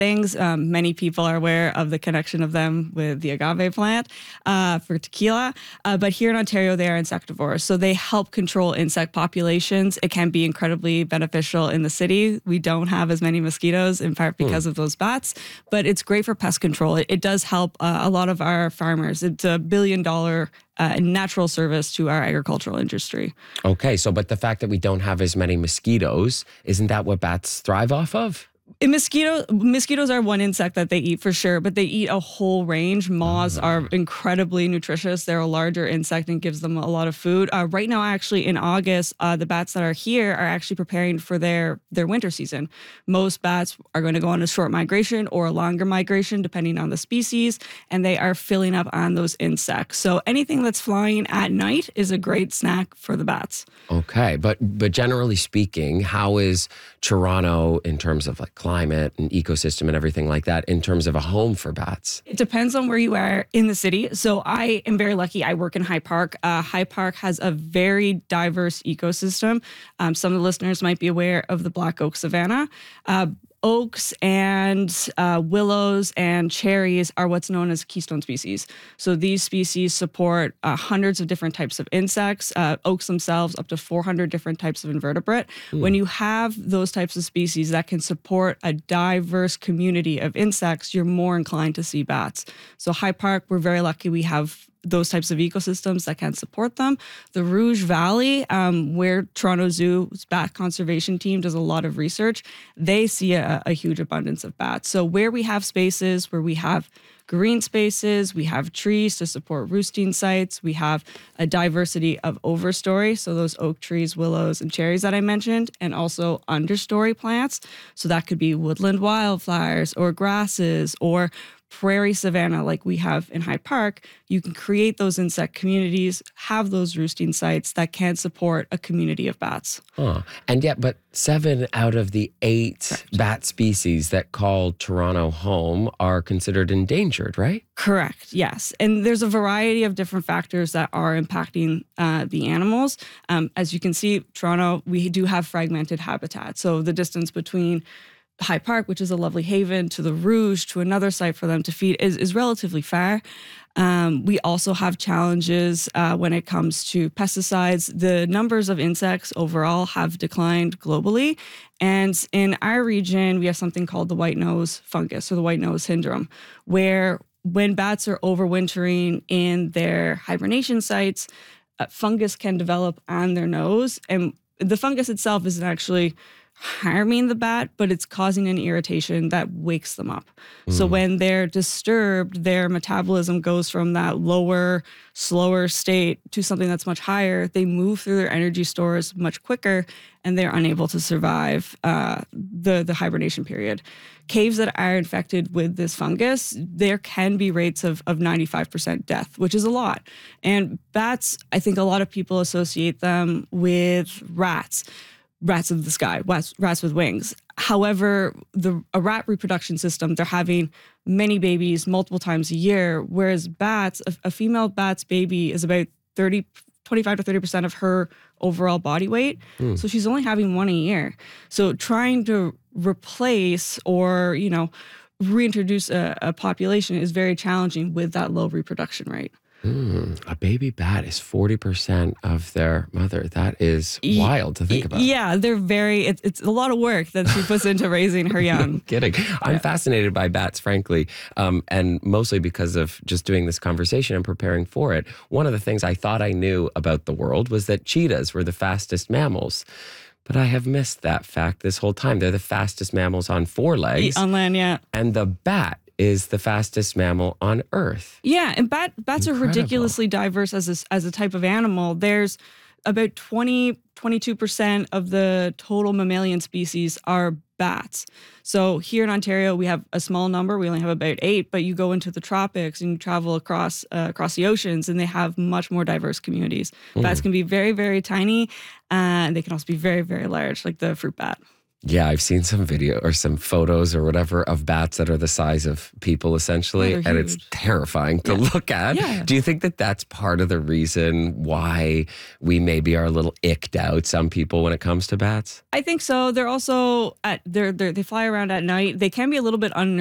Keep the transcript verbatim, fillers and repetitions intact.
things. Um, many people are aware of the connection of them with the agave plant uh, for tequila. Uh, but here in Ontario, they are insectivores. So they help control insect populations. It can be incredibly beneficial in the city. We don't have as many mosquitoes, in part because mm. of those bats. But it's great for pest control. It, it does help uh, a lot of our farmers. It's a billion dollar uh, natural service to our agricultural industry. Okay, so but the fact that we don't have as many mosquitoes, isn't that what bats thrive off of? And mosquito, mosquitoes are one insect that they eat for sure, but they eat a whole range. Moths uh-huh. are incredibly nutritious. They're a larger insect and gives them a lot of food. Uh, right now, actually, in August, uh, the bats that are here are actually preparing for their, their winter season. Most bats are going to go on a short migration or a longer migration, depending on the species, and they are filling up on those insects. So anything that's flying at night is a great snack for the bats. Okay, but but generally speaking, how is Toronto in terms of like climate and ecosystem and everything like that in terms of a home for bats? It depends on where you are in the city. So I am very lucky. I work in High Park. Uh, High Park has a very diverse ecosystem. Um, some of the listeners might be aware of the Black Oak Savanna. Uh, Oaks and uh, willows and cherries are what's known as keystone species. So these species support uh, hundreds of different types of insects. Uh, oaks themselves, up to four hundred different types of invertebrate. Mm. When you have those types of species that can support a diverse community of insects, you're more inclined to see bats. So High Park, we're very lucky we have those types of ecosystems that can support them. The Rouge Valley, um, where Toronto Zoo's bat conservation team does a lot of research, they see a, a huge abundance of bats. So where we have spaces, where we have green spaces, we have trees to support roosting sites, we have a diversity of overstory, so those oak trees, willows, and cherries that I mentioned, and also understory plants. So that could be woodland wildflowers or grasses or prairie savanna like we have in High Park. You can create those insect communities, have those roosting sites that can support a community of bats. Huh. And yet, but seven out of the eight Correct. bat species that call Toronto home are considered endangered, right? Correct, yes. And there's a variety of different factors that are impacting uh, the animals. Um, as you can see, Toronto, we do have fragmented habitat. So the distance between High Park, which is a lovely haven, to the Rouge, to another site for them to feed, is, is relatively far. Um, we also have challenges uh, when it comes to pesticides. The numbers of insects overall have declined globally. And in our region, we have something called the white nose fungus or the white nose syndrome, where when bats are overwintering in their hibernation sites, uh, fungus can develop on their nose. And the fungus itself isn't actually harming the bat, but it's causing an irritation that wakes them up. Mm. So when they're disturbed, their metabolism goes from that lower, slower state to something that's much higher. They move through their energy stores much quicker, and they're unable to survive uh, the, the hibernation period. Caves that are infected with this fungus, there can be rates of, of ninety-five percent death, which is a lot. And bats, I think a lot of people associate them with rats. Rats of the sky, rats, rats with wings. However, the a rat reproduction system, they're having many babies multiple times a year, whereas bats, a, a female bat's baby is about thirty, twenty-five to thirty percent of her overall body weight. Mm. So she's only having one a year. So trying to replace or, you know, reintroduce a, a population is very challenging with that low reproduction rate. Mm, a baby bat is forty percent of their mother. That is wild to think about. Yeah, they're very, it's, it's a lot of work that she puts into raising her young. No kidding. I'm yeah. fascinated by bats, frankly, um, and mostly because of just doing this conversation and preparing for it. One of the things I thought I knew about the world was that cheetahs were the fastest mammals. But I have missed that fact this whole time. They're the fastest mammals on four legs. On land, yeah. And the bat is the fastest mammal on Earth. Yeah, and bat, bats Incredible. are ridiculously diverse as a, as a type of animal. There's about twenty, twenty-two percent of the total mammalian species are bats. So here in Ontario, we have a small number. We only have about eight, but you go into the tropics and you travel across uh, across the oceans, and they have much more diverse communities. Mm. Bats can be very, very tiny, and they can also be very, very large, like the fruit bat. Yeah, I've seen some video or some photos or whatever of bats that are the size of people essentially, Oh, they're and it's huge. terrifying to Yeah. look at. Yeah. Do you think that that's part of the reason why we maybe are a little icked out, some people, when it comes to bats? I think so. They're also at they're, they're they fly around at night. They can be a little bit